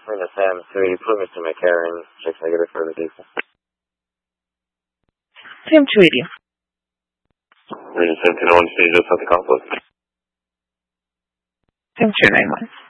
Lima Sam 3, Plymouth to McCarran, checks negative for the vehicle. Sam 2 radio. Region 1701, see just at the conflict. Sam 291.